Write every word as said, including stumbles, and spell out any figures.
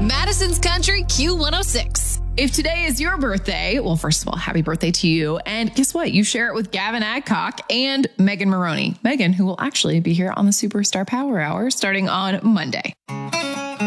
Madison's Country Q one oh six. If today is your birthday, well, first of all, happy birthday to you. And guess what? You share it with Gavin Adcock and Megan Maroney. Megan, who will actually be here on the Superstar Power Hour starting on Monday.